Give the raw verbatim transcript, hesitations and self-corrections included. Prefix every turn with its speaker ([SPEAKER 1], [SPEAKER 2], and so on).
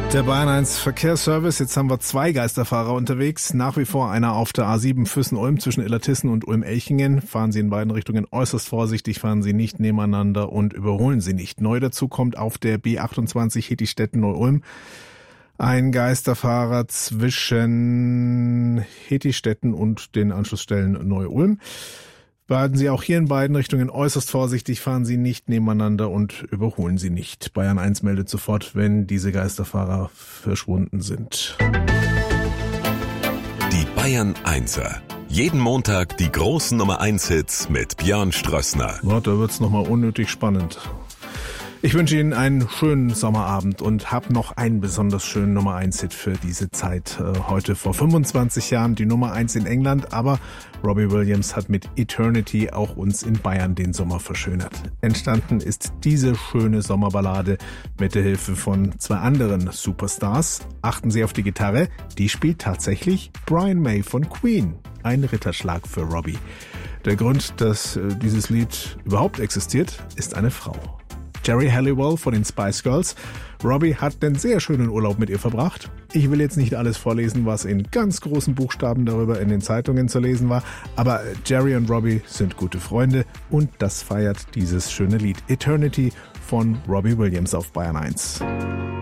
[SPEAKER 1] Der Bayern eins Verkehrsservice. Jetzt haben wir zwei Geisterfahrer unterwegs. Nach wie vor einer auf der A sieben Füssen-Ulm zwischen Illertissen und Ulm-Elchingen. Fahren Sie in beiden Richtungen äußerst vorsichtig, fahren Sie nicht nebeneinander und überholen Sie nicht. Neu dazu kommt auf der B achtundzwanzig Hettistetten-Neu-Ulm ein Geisterfahrer zwischen Hettistetten und den Anschlussstellen Neu-Ulm. Werden Sie auch hier in beiden Richtungen äußerst vorsichtig, fahren Sie nicht nebeneinander und überholen Sie nicht. Bayern eins meldet sofort, wenn diese Geisterfahrer verschwunden sind.
[SPEAKER 2] Die Bayern Einser. Jeden Montag die großen Nummer eins Hits mit Björn Strössner.
[SPEAKER 1] Ja, da wird's nochmal unnötig spannend. Ich wünsche Ihnen einen schönen Sommerabend und habe noch einen besonders schönen Nummer eins Hit für diese Zeit. Heute vor fünfundzwanzig Jahren die Nummer eins in England, aber Robbie Williams hat mit Eternity auch uns in Bayern den Sommer verschönert. Entstanden ist diese schöne Sommerballade mit der Hilfe von zwei anderen Superstars. Achten Sie auf die Gitarre, die spielt tatsächlich Brian May von Queen. Ein Ritterschlag für Robbie. Der Grund, dass dieses Lied überhaupt existiert, ist eine Frau. Geri Halliwell von den Spice Girls. Robbie hat einen sehr schönen Urlaub mit ihr verbracht. Ich will jetzt nicht alles vorlesen, was in ganz großen Buchstaben darüber in den Zeitungen zu lesen war, aber Geri und Robbie sind gute Freunde und das feiert dieses schöne Lied Eternity von Robbie Williams auf Bayern eins.